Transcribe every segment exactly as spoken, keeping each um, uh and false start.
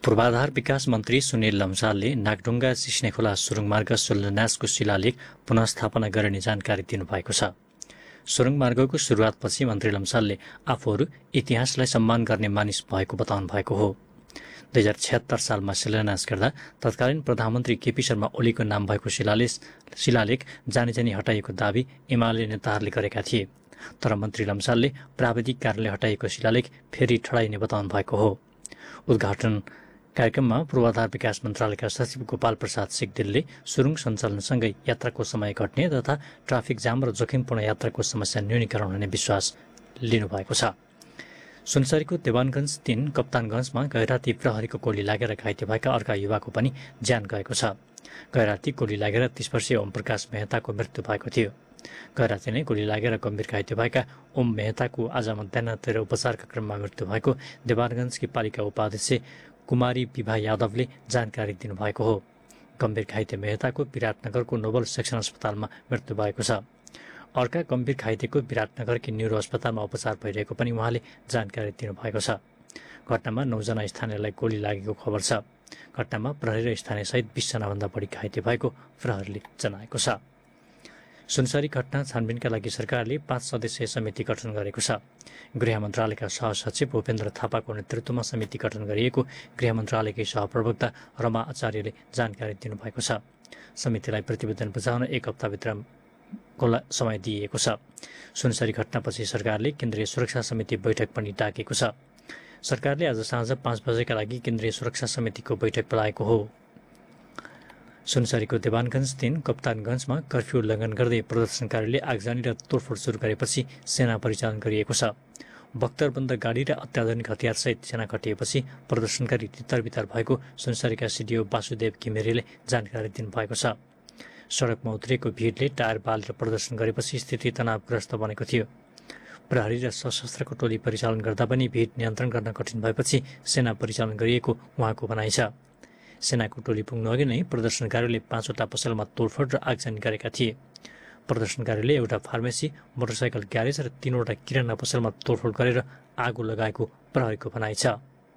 पूर्वाधार विकास मन्त्री सुनिल लम्सालले नागढुङ्गा सिस्नेखोला सुरुङमार्ग शिलान्यासको शिलालेख पुनःस्थापना गर्ने जानकारी दिनुभएको छ। सुरुङमार्गको सुरुवातपछि मन्त्री लम्सालले आफूहरू इतिहासलाई सम्मान गर्ने मानिस भएको बताउनु भएको हो। दुई हजार छत्तर सालमा शिलान्यास गर्दा तत्कालीन प्रधानमन्त्री केपी शर्मा ओलीको नाम भएको शिलालेख शिलालेख जानी जानी हटाइएको दावी एमाले नेताहरूले गरेका थिए। तर मन्त्री लम्सालले प्राविधिक कारणले हटाइएको शिलालेख फेरि ठडाइने बताउनु भएको हो। उद्घाटन कार्यक्रममा पूर्वाधार विकास मन्त्रालयका सचिव गोपाल प्रसाद सिगदेलले सुरुङ सञ्चालनसँगै यात्राको समय घट्ने तथा ट्राफिक जाम र जोखिमपूर्ण यात्राको समस्या न्यूनीकरण हुने विश्वास लिनुभएको छ। सुनसरीको देवानगञ्ज तीन कप्तानगञ्जमा गैराती प्रहरीको गोली लागेर घाइते भएका अर्का युवाको पनि ज्यान गएको छ। गैराती गोली लागेर तीस वर्षीय ओम प्रकाश मेहताको मृत्यु भएको थियो। गैराती नै गोली लागेर गम्भीर घाइते भएका ओम मेहताको आज मध्याहतिर उपचारका क्रममा मृत्यु भएको देवानगञ्जकी पालिका उपाध्यक्ष कुमारी विभा यादवले जानकारी दिनुभएको हो। गम्भीर घाइते मेहताको विराटनगरको नोबल सेक्सन अस्पतालमा मृत्यु भएको छ। अर्का गम्भीर घाइतेको विराटनगरकी न्युरो अस्पतालमा उपचार भइरहेको पनि उहाँले जानकारी दिनुभएको छ। घटनामा नौजना स्थानीयलाई गोली लागेको खबर छ। घटनामा प्रहरी र स्थानीयसहित बीसजनाभन्दा बढी घाइते भएको प्रहरीले जनाएको छ। सुनसरी घटना छानबिनका लागि सरकारले पाँच सदस्यीय समिति गठन गरेको छ। गृह मन्त्रालयका सहसचिव भूपेन्द्र थापाको नेतृत्वमा समिति गठन गरिएको गृह मन्त्रालयकै सहप्रवक्ता रमा आचार्यले जानकारी दिनुभएको छ। समितिलाई प्रतिवेदन बुझाउन एक हप्ताभित्रको समय दिइएको छ। सुनसरी घटनापछि सरकारले केन्द्रीय सुरक्षा समिति बैठक पनि डाकेको छ। सरकारले आज साँझ पाँच बजेका लागि केन्द्रीय सुरक्षा समितिको बैठक बोलाएको हो। सुनसरीको देवानगञ्ज तीन कप्तानगञ्जमा कर्फ्यू उल्लङ्घन गर्दै प्रदर्शनकारीले आगजनी र तोडफोड सुरु गरेपछि सेना परिचालन गरिएको छ। बख्तरबन्द गाडी र अत्याधुनिक हतियारसहित सेना खटिएपछि प्रदर्शनकारी तितर-बितर भएको सुनसरीका सिडिओ वासुदेव घिमिरेले जानकारी दिनुभएको छ। सडकमा उत्रिएको भिडले टायर बालेर प्रदर्शन गरेपछि स्थिति तनावग्रस्त बनेको थियो। प्रहरी र सशस्त्रको टोली परिचालन गर्दा पनि भिड नियन्त्रण गर्न कठिन भएपछि सेना परिचालन गरिएको उहाँको भनाइ छ। सेनाको टोली पुग्नु अघि नै प्रदर्शनकारीले पाँचवटा पसलमा तोडफोड र आगजनी गरेका थिए। प्रदर्शनकारीले एउटा फार्मेसी, मोटरसाइकल ग्यारेज र तीनवटा किराना पसलमा तोडफोड गरेर आगो लगाएको प्रहरीको भनाइ छ।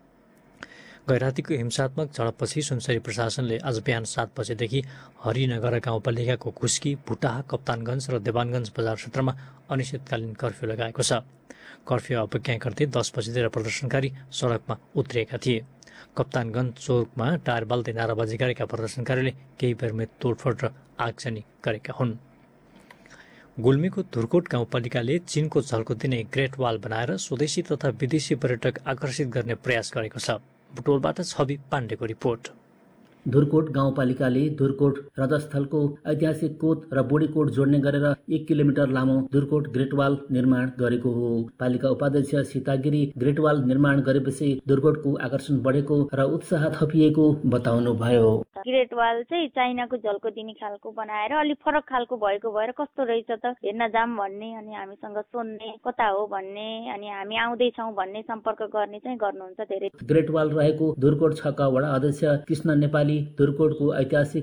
गैरातीको हिंसात्मक झडपपछि सुनसरी प्रशासनले आज बिहान सात बजेदेखि हरिनगर गाउँपालिकाको घुस्की, भुटाहा, कप्तानगञ्ज र देवानगञ्ज बजार क्षेत्रमा अनिश्चितकालीन कर्फ्यू लगाएको छ। कर्फ्यू अवज्ञा गर्दै दस बजेतिर प्रदर्शनकारी सडकमा उत्रिएका थिए। कप्तानगञ्ज चौकमा टायर बाल्दै नाराबाजी गरेका प्रदर्शनकारीले केही बेरमै तोडफोड र आगजनी गरेका हुन्। गुल्मीको धुर्कोट गाउँपालिकाले चीनको झल्को दिने ग्रेट वाल बनाएर स्वदेशी तथा विदेशी पर्यटक आकर्षित गर्ने प्रयास गरेको छ। बुटोलबाट छवि पाण्डेको रिपोर्ट। धुर्कोट गाउँपालिकाले धुर्कोट रजस्थलको ऐतिहासिक कोट र बोडीकोट जोड्ने गरेर एक किलोमिटर लामो धुर्कोट ग्रेटवाल निर्माण गरेको हो। पालिका उपाध्यक्ष सीतागिरी ग्रेटवाल निर्माण गरेपछि धुर्कोटको आकर्षण बढेको र उत्साह थपिएको बताउनु भयो। ग्रेटवाल चाहिँ चाइनाको झल्को दिने खालको बनाएर अलिक फरक खालको भएको भएर कस्तो रहेछ त हेर्न जाम भन्ने अनि हामीसँग सोध्ने कता हो भन्ने अनि हामी आउँदैछौँ भन्ने सम्पर्क गर्ने चाहिँ गर्नुहुन्छ धेरै। ग्रेटवाल रहेको धुर्कोट छका वडा अध्यक्ष कृष्ण नेपाली धुर्कोटको ऐतिहासिक